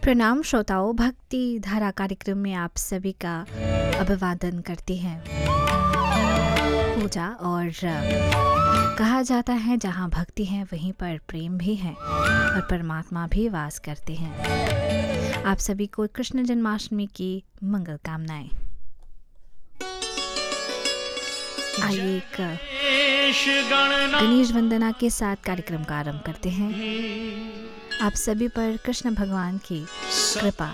प्रणाम श्रोताओं, भक्ति धारा कार्यक्रम में आप सभी का अभिवादन करते हैं। पूजा और कहा जाता है जहाँ भक्ति है वहीं पर प्रेम भी है और परमात्मा भी वास करते हैं। आप सभी को कृष्ण जन्माष्टमी की मंगल कामनाएं। आइए एक गणेश वंदना के साथ कार्यक्रम का आरंभ करते हैं। आप सभी पर कृष्ण भगवान की कृपा